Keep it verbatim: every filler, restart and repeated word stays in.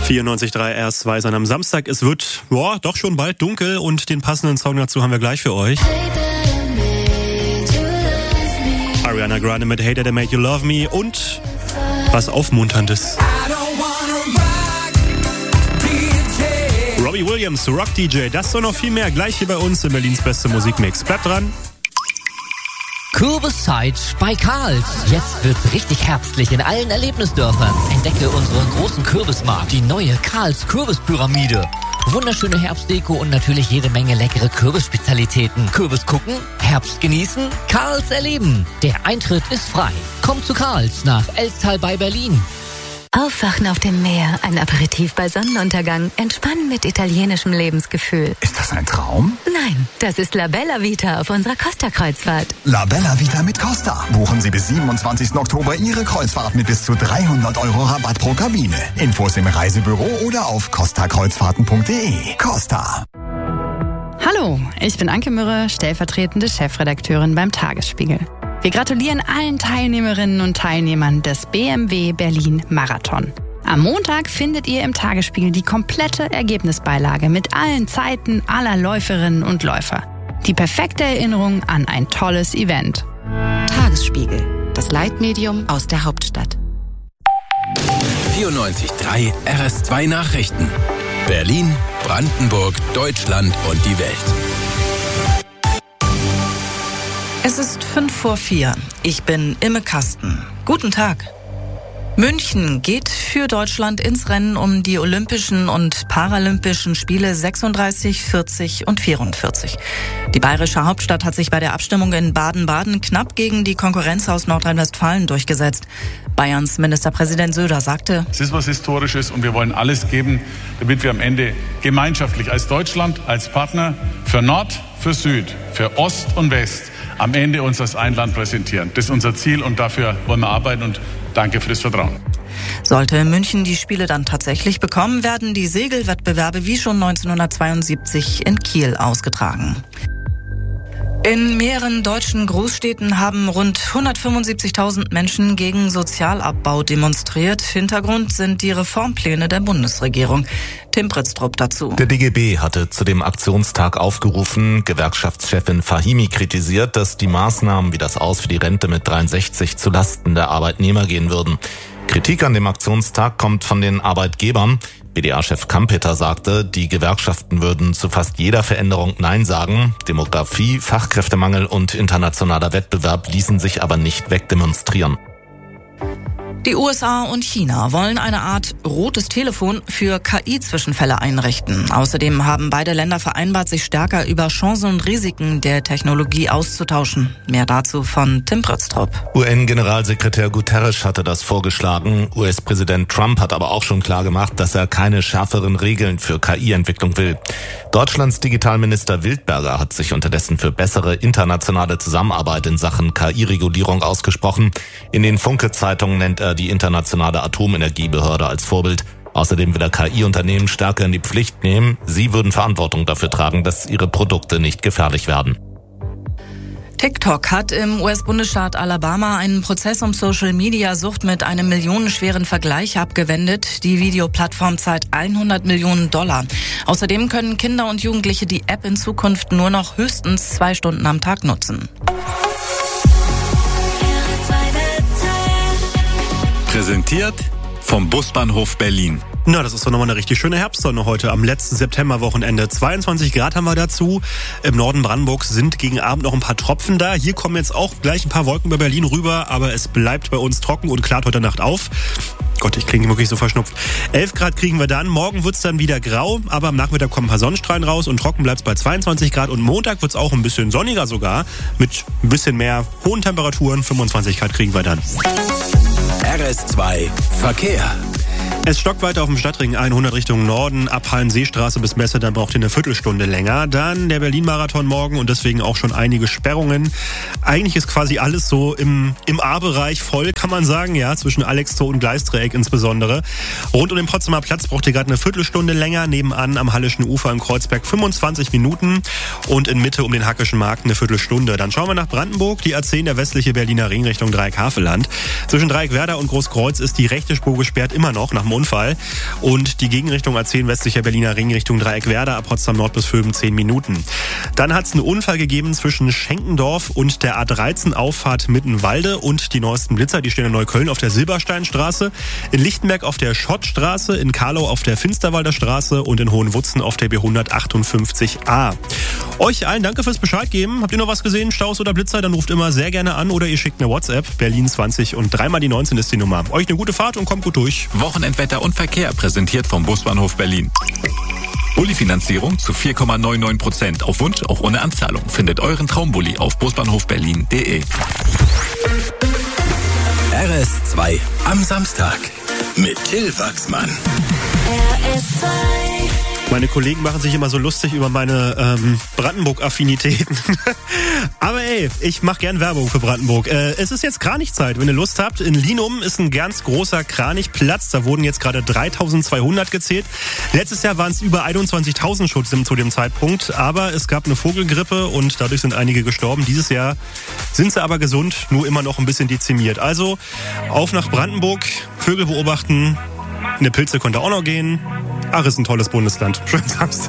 vierundneunzig Komma drei R S zwei sein am Samstag. Es wird boah, doch schon bald dunkel und den passenden Song dazu haben wir gleich für euch. Ariana Grande mit Hey That I Made You Love Me und was Aufmunterndes. Robbie Williams, Rock D J, das soll noch viel mehr gleich hier bei uns in Berlins beste Musikmix. Bleibt dran. Kürbiszeit bei Karls. Jetzt wird's richtig herbstlich in allen Erlebnisdörfern. Entdecke unseren großen Kürbismarkt, die neue Karls Kürbispyramide. Wunderschöne Herbstdeko und natürlich jede Menge leckere Kürbisspezialitäten. Kürbis gucken, Herbst genießen, Karls erleben. Der Eintritt ist frei. Kommt zu Karls nach Elstal bei Berlin. Aufwachen auf dem Meer, ein Aperitif bei Sonnenuntergang, entspannen mit italienischem Lebensgefühl. Ist das ein Traum? Nein, das ist La Bella Vita auf unserer Costa-Kreuzfahrt. La Bella Vita mit Costa. Buchen Sie bis siebenundzwanzigsten Oktober Ihre Kreuzfahrt mit bis zu dreihundert Euro Rabatt pro Kabine. Infos im Reisebüro oder auf costa kreuzfahrten punkt de. Costa. Hallo, ich bin Anke Mürre, stellvertretende Chefredakteurin beim Tagesspiegel. Wir gratulieren allen Teilnehmerinnen und Teilnehmern des B M W Berlin Marathon. Am Montag findet ihr im Tagesspiegel die komplette Ergebnisbeilage mit allen Zeiten aller Läuferinnen und Läufer. Die perfekte Erinnerung an ein tolles Event. Tagesspiegel, das Leitmedium aus der Hauptstadt. vierundneunzig Komma drei R S zwei Nachrichten. Berlin, Brandenburg, Deutschland und die Welt. Es ist fünf vor vier. Ich bin Imme Kasten. Guten Tag. München geht für Deutschland ins Rennen um die Olympischen und Paralympischen Spiele sechsunddreißig, vierzig und vierundvierzig. Die bayerische Hauptstadt hat sich bei der Abstimmung in Baden-Baden knapp gegen die Konkurrenz aus Nordrhein-Westfalen durchgesetzt. Bayerns Ministerpräsident Söder sagte: Es ist was Historisches und wir wollen alles geben, damit wir am Ende gemeinschaftlich als Deutschland, als Partner für Nord, für Süd, für Ost und West am Ende uns als ein Land präsentieren. Das ist unser Ziel und dafür wollen wir arbeiten und danke für das Vertrauen. Sollte München die Spiele dann tatsächlich bekommen, werden die Segelwettbewerbe wie schon neunzehnhundertzweiundsiebzig in Kiel ausgetragen. In mehreren deutschen Großstädten haben rund hundertfünfundsiebzigtausend Menschen gegen Sozialabbau demonstriert. Hintergrund sind die Reformpläne der Bundesregierung. Tim Pritztrup dazu. Der D G B hatte zu dem Aktionstag aufgerufen. Gewerkschaftschefin Fahimi kritisiert, dass die Maßnahmen wie das Aus für die Rente mit dreiundsechzig zu Lasten der Arbeitnehmer gehen würden. Kritik an dem Aktionstag kommt von den Arbeitgebern. B D A-Chef Kampeter sagte, die Gewerkschaften würden zu fast jeder Veränderung Nein sagen. Demografie, Fachkräftemangel und internationaler Wettbewerb ließen sich aber nicht wegdemonstrieren. Die U S A und China wollen eine Art rotes Telefon für K I-Zwischenfälle einrichten. Außerdem haben beide Länder vereinbart, sich stärker über Chancen und Risiken der Technologie auszutauschen. Mehr dazu von Tim Pritztrup. U N-Generalsekretär Guterres hatte das vorgeschlagen. U S-Präsident Trump hat aber auch schon klargemacht, dass er keine schärferen Regeln für K I-Entwicklung will. Deutschlands Digitalminister Wildberger hat sich unterdessen für bessere internationale Zusammenarbeit in Sachen K I-Regulierung ausgesprochen. In den Funke-Zeitungen nennt er die internationale Atomenergiebehörde als Vorbild. Außerdem will er K I-Unternehmen stärker in die Pflicht nehmen. Sie würden Verantwortung dafür tragen, dass ihre Produkte nicht gefährlich werden. TikTok hat im U S-Bundesstaat Alabama einen Prozess um Social-Media-Sucht mit einem millionenschweren Vergleich abgewendet. Die Videoplattform zahlt hundert Millionen Dollar. Außerdem können Kinder und Jugendliche die App in Zukunft nur noch höchstens zwei Stunden am Tag nutzen. Präsentiert vom Busbahnhof Berlin. Na, das ist doch nochmal eine richtig schöne Herbstsonne heute am letzten Septemberwochenende. zweiundzwanzig Grad haben wir dazu. Im Norden Brandenburgs sind gegen Abend noch ein paar Tropfen da. Hier kommen jetzt auch gleich ein paar Wolken über Berlin rüber, aber es bleibt bei uns trocken und klart heute Nacht auf. Gott, ich klinge wirklich so verschnupft. elf Grad kriegen wir dann. Morgen wird's dann wieder grau, aber am Nachmittag kommen ein paar Sonnenstrahlen raus und trocken bleibt's bei zweiundzwanzig Grad. Und Montag wird's auch ein bisschen sonniger sogar, mit ein bisschen mehr hohen Temperaturen. fünfundzwanzig Grad kriegen wir dann. R S zwei Verkehr. Es stockt weiter auf dem Stadtring hundert Richtung Norden, ab Hallenseestraße bis Messe, dann braucht ihr eine Viertelstunde länger. Dann der Berlin-Marathon morgen und deswegen auch schon einige Sperrungen. Eigentlich ist quasi alles so im, im A-Bereich voll, kann man sagen, ja, zwischen Alextor und Gleisdreieck insbesondere. Rund um den Potsdamer Platz braucht ihr gerade eine Viertelstunde länger, nebenan am Hallischen Ufer in Kreuzberg fünfundzwanzig Minuten und in Mitte um den Hackischen Markt eine Viertelstunde. Dann schauen wir nach Brandenburg, die A zehn, der westliche Berliner Ring Richtung Dreieck-Havelland. Zwischen Dreieck-Werder und Großkreuz ist die rechte Spur gesperrt, immer noch nach Unfall. Und die Gegenrichtung A zehn westlicher Berliner Ring Richtung Dreieckwerder ab Potsdam Nord bis Vöben zehn Minuten. Dann hat es einen Unfall gegeben zwischen Schenkendorf und der A dreizehn Auffahrt Mittenwalde und die neuesten Blitzer, die stehen in Neukölln auf der Silbersteinstraße, in Lichtenberg auf der Schottstraße, in Karlau auf der Finsterwalder Straße und in Hohenwutzen auf der B hundertachtundfünfzig a. Euch allen danke fürs Bescheid geben. Habt ihr noch was gesehen, Staus oder Blitzer? Dann ruft immer sehr gerne an oder ihr schickt eine WhatsApp. Berlin zwanzig und dreimal die neunzehn ist die Nummer. Euch eine gute Fahrt und kommt gut durch. Wochenendwetter und Verkehr präsentiert vom Busbahnhof Berlin. Bulli-Finanzierung zu vier Komma neunundneunzig Prozent. Auf Wunsch, auch ohne Anzahlung. Findet euren Traumbully auf busbahnhofberlin punkt de. R S zwei am Samstag mit Till Wachsmann. R S zwei. Meine Kollegen machen sich immer so lustig über meine ähm, Brandenburg-Affinitäten. Aber ey, ich mache gern Werbung für Brandenburg. Äh, es ist jetzt Kranichzeit, wenn ihr Lust habt. In Linum ist ein ganz großer Kranichplatz. Da wurden jetzt gerade dreitausendzweihundert gezählt. Letztes Jahr waren es über einundzwanzigtausend Schutz zu dem Zeitpunkt. Aber es gab eine Vogelgrippe und dadurch sind einige gestorben. Dieses Jahr sind sie aber gesund, nur immer noch ein bisschen dezimiert. Also auf nach Brandenburg, Vögel beobachten. Eine Pilze konnte auch noch gehen. Ach, ist ein tolles Bundesland. Schönen Samstag.